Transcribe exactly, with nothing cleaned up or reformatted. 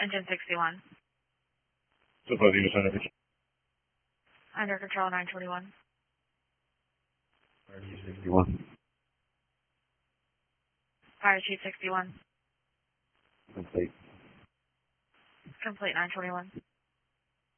Engine sixty-one. So both units under control. Under control, nine twenty-one. Fire chief sixty-one. Fire chief sixty-one. Complete. Complete, nine twenty-one.